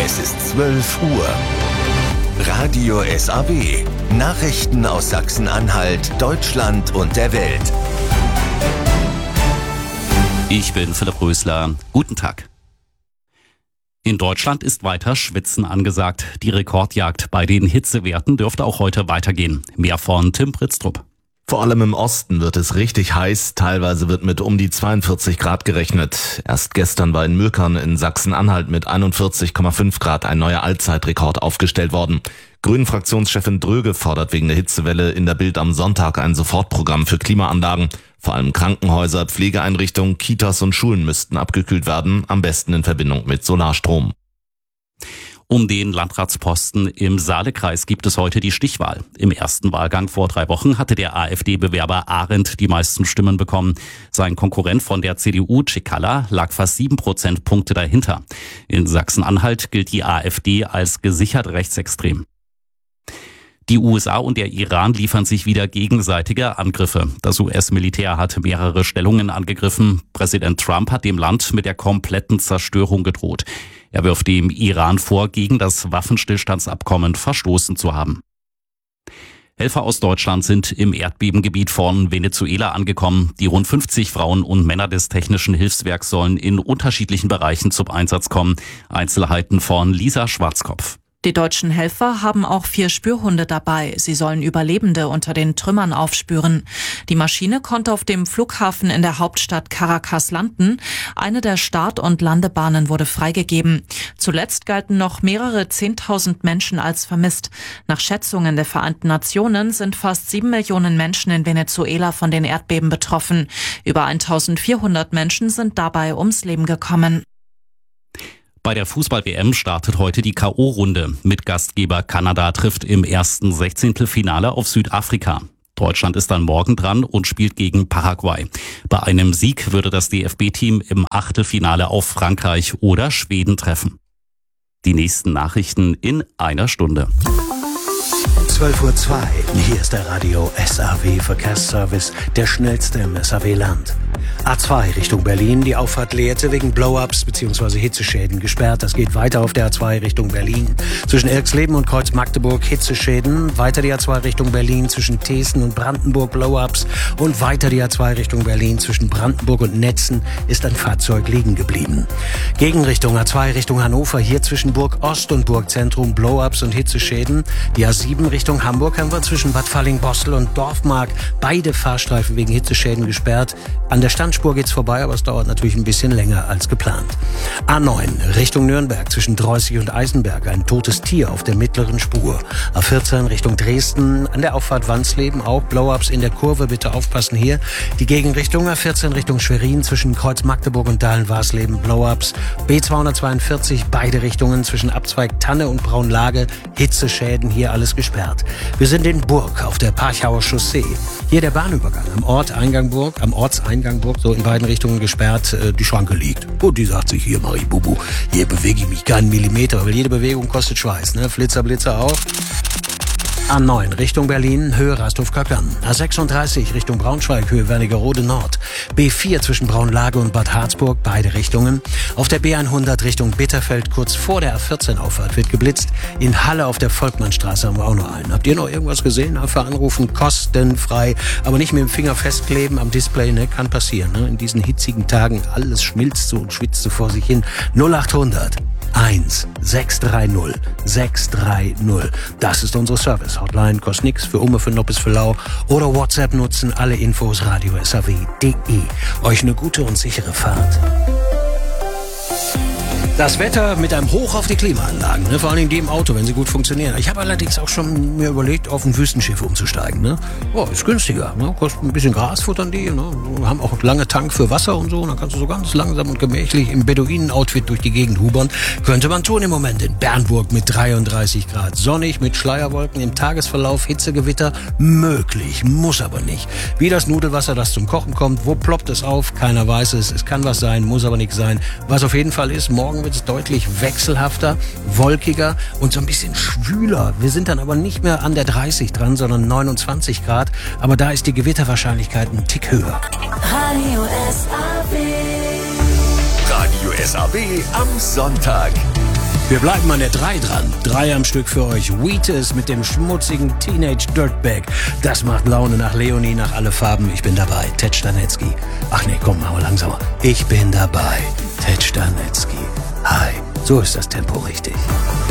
Es ist 12 Uhr. Radio SAW. Nachrichten aus Sachsen-Anhalt, Deutschland und der Welt. Ich bin Philipp Rösler. Guten Tag. In Deutschland ist weiter Schwitzen angesagt. Die Rekordjagd bei den Hitzewerten dürfte auch heute weitergehen. Mehr von Tim Pritztrup. Vor allem im Osten wird es richtig heiß, teilweise wird mit um die 42 Grad gerechnet. Erst gestern war in Möckern in Sachsen-Anhalt mit 41,5 Grad ein neuer Allzeitrekord aufgestellt worden. Grünen-Fraktionschefin Dröge fordert wegen der Hitzewelle in der Bild am Sonntag ein Sofortprogramm für Klimaanlagen. Vor allem Krankenhäuser, Pflegeeinrichtungen, Kitas und Schulen müssten abgekühlt werden, am besten in Verbindung mit Solarstrom. Um den Landratsposten im Saalekreis gibt es heute die Stichwahl. Im ersten Wahlgang vor 3 Wochen hatte der AfD-Bewerber Arendt die meisten Stimmen bekommen. Sein Konkurrent von der CDU, Cicala, lag fast 7 Prozentpunkte dahinter. In Sachsen-Anhalt gilt die AfD als gesichert rechtsextrem. Die USA und der Iran liefern sich wieder gegenseitige Angriffe. Das US-Militär hat mehrere Stellungen angegriffen. Präsident Trump hat dem Land mit der kompletten Zerstörung gedroht. Er wirft dem Iran vor, gegen das Waffenstillstandsabkommen verstoßen zu haben. Helfer aus Deutschland sind im Erdbebengebiet von Venezuela angekommen. Die rund 50 Frauen und Männer des Technischen Hilfswerks sollen in unterschiedlichen Bereichen zum Einsatz kommen. Einzelheiten von Lisa Schwarzkopf. Die deutschen Helfer haben auch 4 Spürhunde dabei. Sie sollen Überlebende unter den Trümmern aufspüren. Die Maschine konnte auf dem Flughafen in der Hauptstadt Caracas landen. Eine der Start- und Landebahnen wurde freigegeben. Zuletzt galten noch mehrere 10.000 Menschen als vermisst. Nach Schätzungen der Vereinten Nationen sind fast 7 Millionen Menschen in Venezuela von den Erdbeben betroffen. Über 1.400 Menschen sind dabei ums Leben gekommen. Bei der Fußball-WM startet heute die K.O.-Runde. Mitgastgeber Kanada trifft im ersten 16. auf Südafrika. Deutschland ist dann morgen dran und spielt gegen Paraguay. Bei einem Sieg würde das DFB-Team im Achtelfinale auf Frankreich oder Schweden treffen. Die nächsten Nachrichten in einer Stunde. 12:02 Uhr. Hier ist der Radio SAW Verkehrsservice, der schnellste im SAW-Land. A2 Richtung Berlin, die Auffahrt Lehrte wegen Blow-ups bzw. Hitzeschäden gesperrt. Das geht weiter auf der A2 Richtung Berlin. Zwischen Elxleben und Kreuz Magdeburg Hitzeschäden. Weiter die A2 Richtung Berlin zwischen Thesen und Brandenburg Blow-ups. Und weiter die A2 Richtung Berlin zwischen Brandenburg und Netzen ist ein Fahrzeug liegen geblieben. Gegenrichtung A2 Richtung Hannover, hier zwischen Burg Ost und Burg Zentrum Blow-ups und Hitzeschäden. Die A7 Richtung Hamburg haben wir zwischen Bad Falling-Bostel und Dorfmark beide Fahrstreifen wegen Hitzeschäden gesperrt. An der Standspur geht's vorbei, aber es dauert natürlich ein bisschen länger als geplant. A9 Richtung Nürnberg zwischen Dreußig und Eisenberg ein totes Tier auf der mittleren Spur. A14 Richtung Dresden an der Auffahrt Wansleben auch Blow-ups in der Kurve, bitte aufpassen hier. Die Gegenrichtung A14 Richtung Schwerin zwischen Kreuz Magdeburg und Dahlen-Warsleben Blow-ups. B242 beide Richtungen zwischen Abzweig Tanne und Braunlage Hitzeschäden, hier alles gesperrt. Wir sind in Burg auf der Parchauer Chaussee. Hier der Bahnübergang am Ortseingang Burg, so in beiden Richtungen gesperrt, die Schranke liegt. Und die sagt sich, hier mache ich Bubu, hier bewege ich mich keinen Millimeter, weil jede Bewegung kostet Schweiß, ne? Flitzer, Blitzer auf. A9 Richtung Berlin, Höhe Rasthof-Kackern. A36 Richtung Braunschweig, Höhe Wernigerode Nord. B4 zwischen Braunlage und Bad Harzburg, beide Richtungen. Auf der B100 Richtung Bitterfeld, kurz vor der A14-Auffahrt, wird geblitzt. In Halle auf der Volkmannstraße haben wir auch noch einen. Habt ihr noch irgendwas gesehen? Einfach anrufen, kostenfrei. Aber nicht mit dem Finger festkleben am Display, ne? Kann passieren, ne? In diesen hitzigen Tagen, alles schmilzt so und schwitzt so vor sich hin. 0800 630 630. Das ist unsere Service-Hotline. Kostet nix, für Umme, für Noppes, für Lau. Oder WhatsApp nutzen, alle Infos radio-saw.de. Euch eine gute und sichere Fahrt. Das Wetter mit einem Hoch auf die Klimaanlagen, ne? Vor allem die im Auto, wenn sie gut funktionieren. Ich habe allerdings auch schon mir überlegt, auf ein Wüstenschiff umzusteigen. Ne? Oh, ist günstiger, ne? Kostet ein bisschen Gras, futtern die, ne? Haben auch lange Tank für Wasser und so. Dann kannst du so ganz langsam und gemächlich im Beduinen-Outfit durch die Gegend hubern. Könnte man tun im Moment in Bernburg mit 33 Grad. Sonnig mit Schleierwolken im Tagesverlauf, Hitzegewitter möglich, muss aber nicht. Wie das Nudelwasser, das zum Kochen kommt, wo ploppt es auf? Keiner weiß es. Es kann was sein, muss aber nichts sein. Was auf jeden Fall ist, morgen wird es deutlich wechselhafter, wolkiger und so ein bisschen schwüler. Wir sind dann aber nicht mehr an der 30 dran, sondern 29 Grad. Aber da ist die Gewitterwahrscheinlichkeit ein Tick höher. Radio SAW am Sonntag. Wir bleiben an der 3 dran. 3 am Stück für euch. Wheatus mit dem schmutzigen Teenage Dirtbag. Das macht Laune nach Leonie, nach alle Farben. Ich bin dabei. Ted Stanetzky. Ach nee, komm, machen wir langsamer. Ich bin dabei. Ted Stanetzky. Hi. So ist das Tempo richtig.